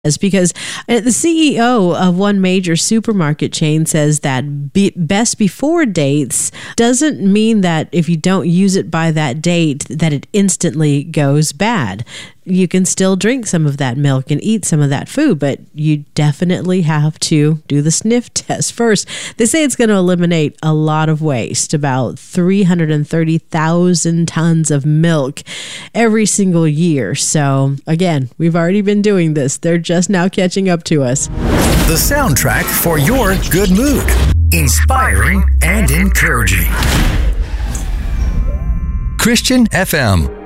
is because the CEO of one major supermarket chain says that best before dates doesn't mean that if you don't use it by that date that it instantly goes bad. You can still drink some of that milk and eat some of that food, but you definitely have to do the sniff test first. They say it's going to eliminate a lot of waste, about 330,000 tons of milk every single year. So again, we've already been doing this. They're just now catching up to us. The soundtrack for your good mood. Inspiring and encouraging. Christian FM.